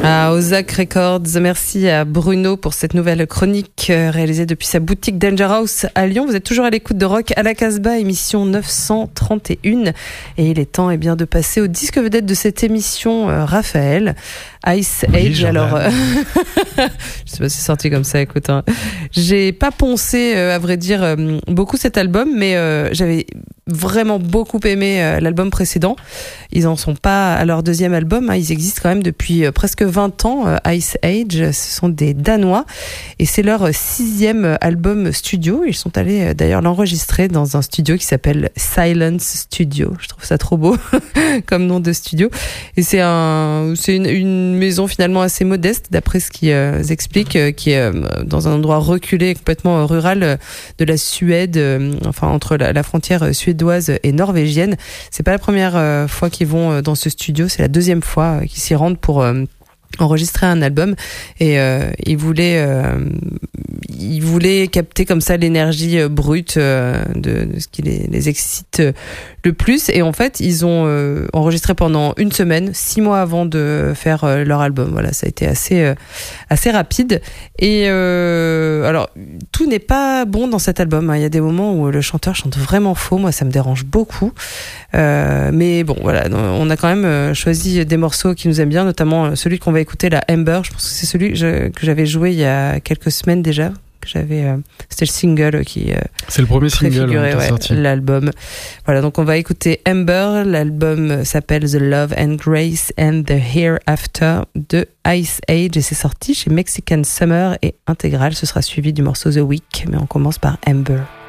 Ah, Ozak Records. Merci à Bruno pour cette nouvelle chronique réalisée depuis sa boutique Danger House à Lyon. Vous êtes toujours à l'écoute de Rock à la Casbah, émission 931. Et il est temps de passer au disque vedette de cette émission, Raphaël. Ice Age. Alors, je sais pas si c'est sorti comme ça, écoute. J'ai pas poncé, à vrai dire, beaucoup cet album, mais j'avais vraiment beaucoup aimé l'album précédent. Ils en sont pas à leur deuxième album, ils existent quand même depuis presque 20 ans. Ice Age, ce sont des Danois et c'est leur 6e album studio. Ils sont allés d'ailleurs l'enregistrer dans un studio qui s'appelle Silence Studio. Je trouve ça trop beau comme nom de studio. Et c'est une maison finalement assez modeste d'après ce qu'ils expliquent, qui est dans un endroit reculé, complètement rural de la Suède, enfin entre la frontière suédoise et norvégienne. C'est pas la première fois qu'ils vont dans ce studio, c'est la deuxième fois qu'ils s'y rendent pour enregistrer un album et ils voulaient capter comme ça l'énergie brute de ce qui les excite le plus. Et en fait ils ont enregistré pendant une semaine, 6 mois avant de faire leur album. Voilà, ça a été assez rapide. Et alors tout n'est pas bon dans cet album, il y a des moments où le chanteur chante vraiment faux. Moi ça me dérange beaucoup, mais bon voilà, on a quand même choisi des morceaux qui nous aiment bien, notamment celui qu'on va écouter, la Amber. Je pense que c'est celui que j'avais joué il y a quelques semaines déjà. C'était le single qui c'est le premier single sorti. L'album. Voilà, donc on va écouter Amber. L'album s'appelle The Love and Grace and the Hereafter de Ice Age et c'est sorti chez Mexican Summer et intégral. Ce sera suivi du morceau The Week, mais on commence par Amber.